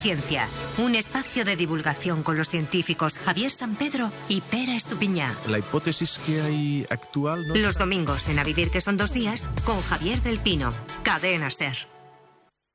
Ciencia, un espacio de divulgación con los científicos Javier Sampedro y Pere Estupiñá. La hipótesis que hay actual no Los domingos en A Vivir que son 2 días con Javier del Pino. Cadena SER.